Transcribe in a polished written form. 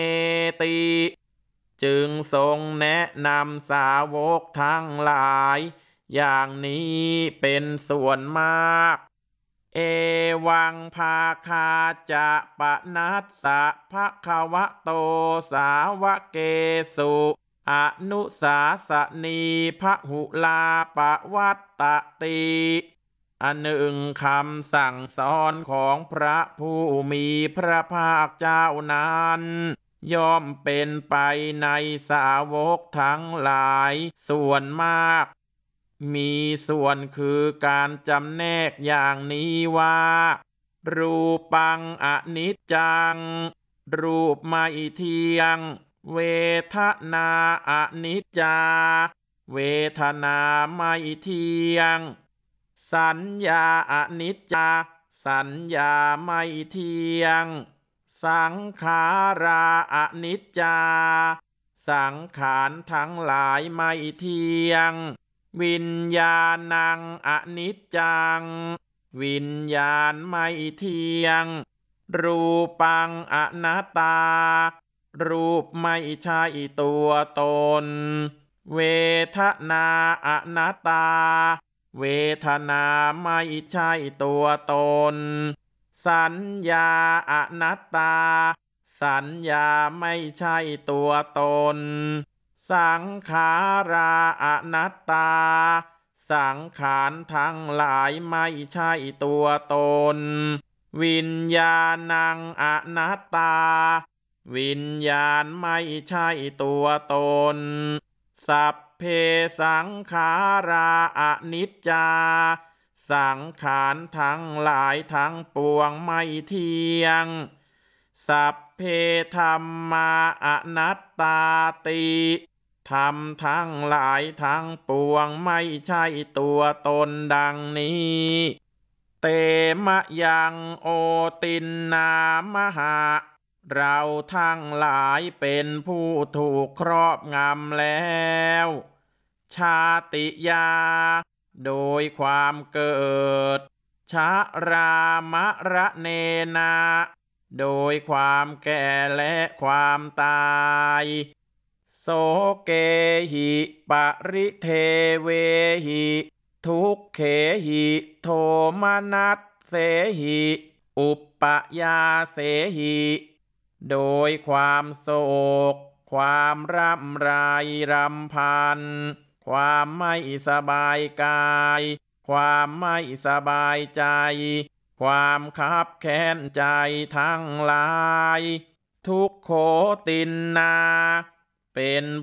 ติจึงทรงแนะนำสาวกทั้งหลายอย่างนี้เป็นส่วนมากเอวังภาคาจะปะนัสสะภะคะวะโตสาวะเกสุอนุสาสนีพหุลาปวัตตติอันหนึ่งคำสั่งสอนของพระผู้มีพระภาคเจ้านั้นย่อมเป็นไปในสาวกทั้งหลายส่วนมากมีส่วนคือการจำแนกอย่างนี้ว่ารูปังอนิจจังรูปไม่เที่ยงเวทนาอนิจจาเวทนาไม่เที่ยงสัญญาอนิจจาสัญญาไม่เที่ยงสังขาราอนิจจาสังขารทั้งหลายไม่เที่ยงวิญญาณังอนิจจังวิญญาณไม่เที่ยงรูปังอนัตตารูปไม่ใช่ตัวตนเวทนาอนัตตาเวทนาไม่ใช่ตัวตนสัญญาอนัตตาสัญญาไม่ใช่ตัวตนสังขาราอนัตตาสังขารทั้งหลายไม่ใช่ตัวตนวิญญาณังอนัตตาวิญญาณไม่ใช่ตัวตนสัพเพสังขาราอนิจจาสังขารทั้งหลายทั้งปวงไม่เที่ยงสัพเพธัมมาอนัตตาติธรรมทั้งหลายทั้งปวงไม่ใช่ตัวตนดังนี้เตมะยังโอตินนามหาเราทั้งหลายเป็นผู้ถูกครอบงำแล้วชาติยาโดยความเกิดชรามระเนนาโดยความแก่และความตายโสเกหิปริเทเวหิทุกเขหิโทมนัสเสหิอุปปยาเสหิโดยความโศกความร่ำไรรำพันความไม่สบายกายความไม่สบายใจความคับแค้นใจทั้งหลายทุกโขตินนาเป็น